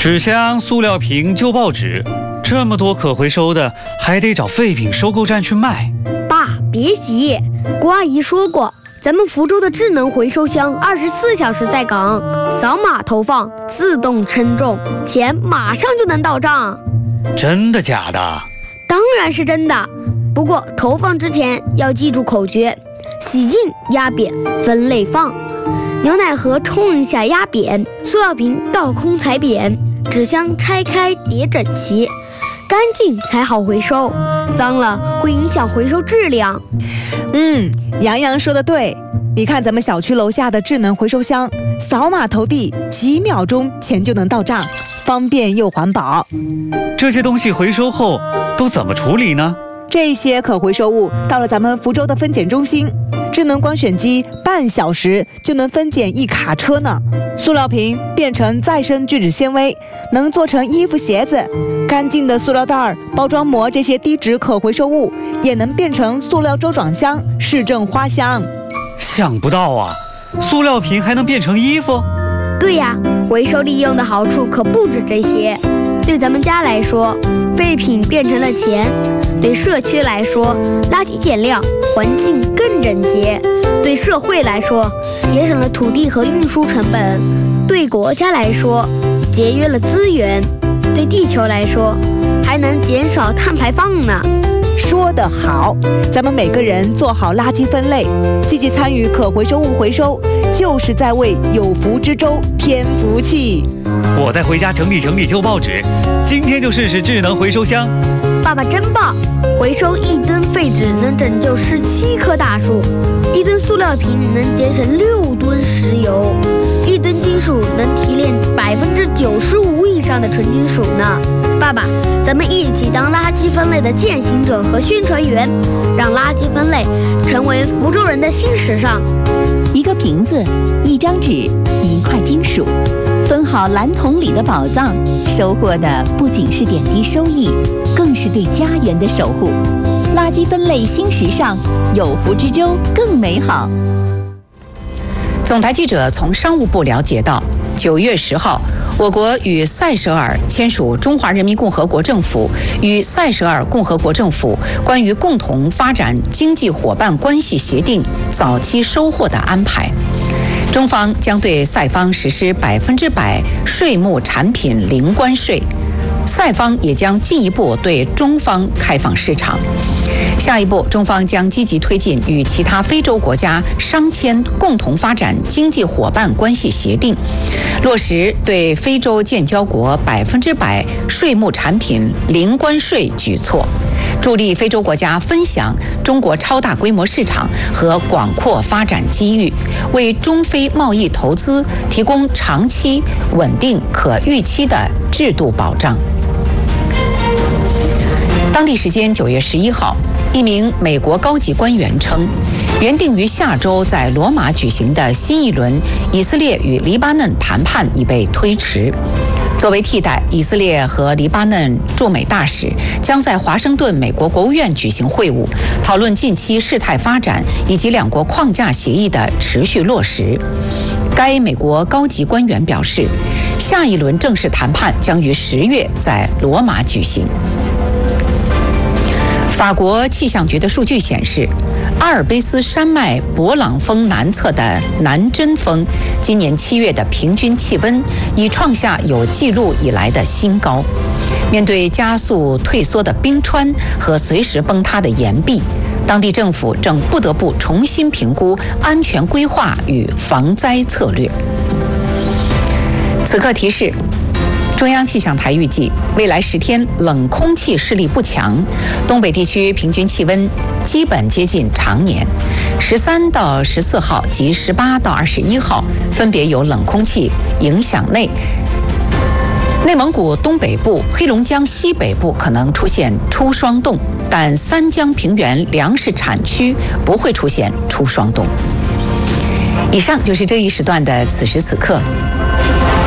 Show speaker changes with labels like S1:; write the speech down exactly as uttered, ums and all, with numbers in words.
S1: 纸箱、塑料瓶、旧报纸，这么多可回收的，还得找废品收购站去卖。
S2: 爸，别急，郭阿姨说过，咱们福州的智能回收箱二十四小时在岗，扫码投放，自动称重，钱马上就能到账。
S1: 真的假的？
S2: 当然是真的。不过投放之前要记住口诀：洗净、压扁、分类放。牛奶盒冲一下压扁，塑料瓶倒空踩扁，纸箱拆开叠整齐，干净才好回收，脏了会影响回收质量。
S3: 嗯，杨洋说的对，你看咱们小区楼下的智能回收箱，扫码投递，几秒钟钱就能到账，方便又环保。
S1: 这些东西回收后都怎么处理呢？
S3: 这些可回收物到了咱们福州的分拣中心，智能光选机半小时就能分拣一卡车呢。塑料瓶变成再生聚酯纤维，能做成衣服鞋子。干净的塑料袋、包装膜这些低值可回收物也能变成塑料周转箱、市政花箱。
S1: 想不到啊，塑料瓶还能变成衣服？
S2: 对呀，回收利用的好处可不止这些。对咱们家来说，废品变成了钱；对社区来说，垃圾减量，环境更整洁；对社会来说，节省了土地和运输成本；对国家来说，节约了资源；对地球来说，还能减少碳排放呢。
S3: 说得好，咱们每个人做好垃圾分类，积极参与可回收物回收，就是在为有福之州添福气。
S1: 我再回家整理整理旧报纸，今天就试试智能回收箱。
S2: 爸爸真棒，回收一吨废纸能拯救十七棵大树，一吨塑料瓶能节省六吨石油，一吨金属能提炼百分之九十五以上的纯金属呢。爸爸，咱们一起当垃圾分类的践行者和宣传员，让垃圾分类成为福州人的新时尚。
S4: 一个瓶子，一张纸，一块金属，分好蓝桶里的宝藏，收获的不仅是点滴收益，更是对家园的守护。垃圾分类新时尚，有福之州更美好。
S5: 总台记者从商务部了解到，九月十号，我国与塞舌尔签署《中华人民共和国政府与塞舌尔共和国政府关于共同发展经济伙伴关系协定》早期收获的安排。中方将对塞方实施百分之百税目产品零关税，塞方也将进一步对中方开放市场。下一步，中方将积极推进与其他非洲国家商签共同发展经济伙伴关系协定，落实对非洲建交国百分之百税目产品零关税举措，助力非洲国家分享中国超大规模市场和广阔发展机遇，为中非贸易投资提供长期、稳定、可预期的制度保障。当地时间九月十一号，一名美国高级官员称，原定于下周在罗马举行的新一轮以色列与黎巴嫩谈判已被推迟。作为替代，以色列和黎巴嫩驻美大使将在华盛顿美国国务院举行会晤，讨论近期事态发展以及两国框架协议的持续落实。该美国高级官员表示，下一轮正式谈判将于十月在罗马举行。法国气象局的数据显示，阿尔卑斯山脉勃朗峰南侧的南针峰今年七月的平均气温已创下有记录以来的新高。面对加速退缩的冰川和随时崩塌的岩壁，当地政府正不得不重新评估安全规划与防灾策略。此刻提示，中央气象台预计，未来十天冷空气势力不强，东北地区平均气温基本接近常年。十三到十四号及十八到二十一号分别有冷空气影响内。内蒙古东北部、黑龙江西北部可能出现初霜冻，但三江平原粮食产区不会出现初霜冻。以上就是这一时段的此时此刻。